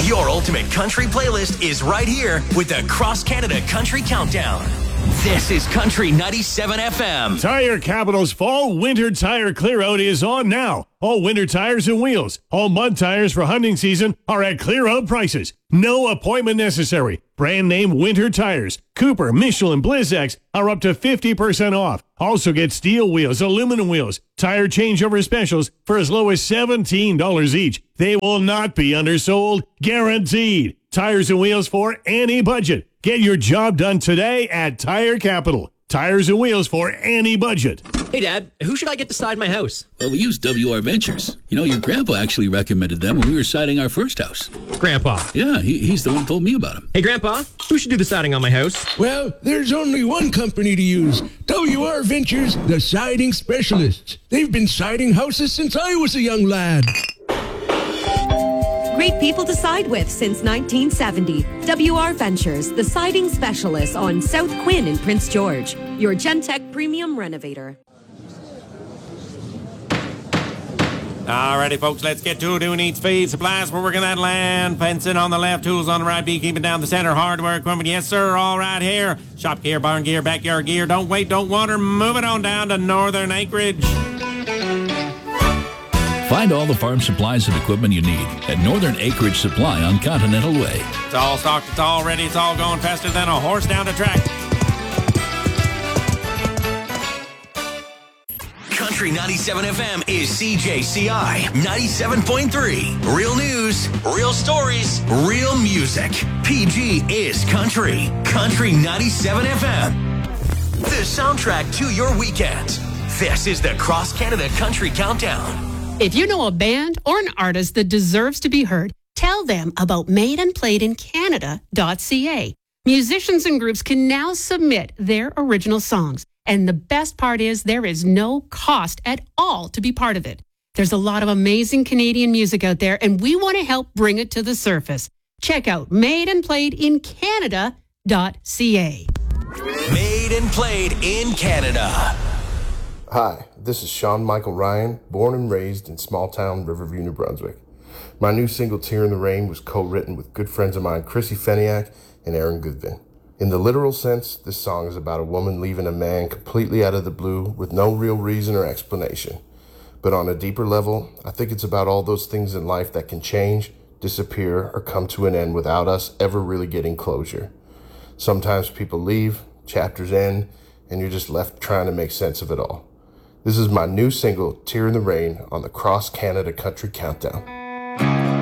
Your ultimate country playlist is right here with the Cross Canada Country Countdown. This is Country 97 FM. Tire Capital's fall winter tire clear out is on now. All winter tires and wheels, all mud tires for hunting season are at clear out prices. No appointment necessary. Brand name winter tires, Cooper, Michelin, Blizzak are up to 50% off. Also get steel wheels, aluminum wheels, tire changeover specials for as low as $17 each. They will not be undersold, guaranteed. Tires and wheels for any budget. Get your job done today at Tire Capital. Tires and wheels for any budget. Hey, Dad, who should I get to side my house? Well, we use WR Ventures. You know, your grandpa actually recommended them when we were siding our first house. Grandpa? Yeah, he's the one who told me about them. Hey, Grandpa, who should do the siding on my house? Well, there's only one company to use. WR Ventures, the siding specialists. They've been siding houses since I was a young lad. Great people to side with since 1970. WR Ventures, the siding specialists on South Quinn in Prince George. Your Gentech premium renovator. Alrighty, folks, let's get to it. Who needs feed? Supplies for working that land. Fencing on the left, tools on the right, beekeeping down the center, hardware equipment. Yes, sir, all right here. Shop gear, barn gear, backyard gear. Don't wait, don't water. Move it on down to Northern Acreage. Find all the farm supplies and equipment you need at Northern Acreage Supply on Continental Way. It's all stocked, it's all ready, it's all going faster than a horse down the track. Country 97 FM is CJCI 97.3. Real news, real stories, real music. PG is country. Country 97 FM. The soundtrack to your weekend. This is the Cross Canada Country Countdown. If you know a band or an artist that deserves to be heard, tell them about madeandplayedincanada.ca. Musicians and groups can now submit their original songs. And the best part is there is no cost at all to be part of it. There's a lot of amazing Canadian music out there, and we want to help bring it to the surface. Check out madeandplayedincanada.ca. Made and Played in Canada. Hi, this is Sean Michael Ryan, born and raised in small-town Riverview, New Brunswick. My new single, Tear in the Rain, was co-written with good friends of mine, Chrissy Feniak and Aaron Goodvin. In the literal sense, this song is about a woman leaving a man completely out of the blue with no real reason or explanation. But on a deeper level, I think it's about all those things in life that can change, disappear, or come to an end without us ever really getting closure. Sometimes people leave, chapters end, and you're just left trying to make sense of it all. This is my new single, Tear in the Rain, on the Cross Canada Country Countdown.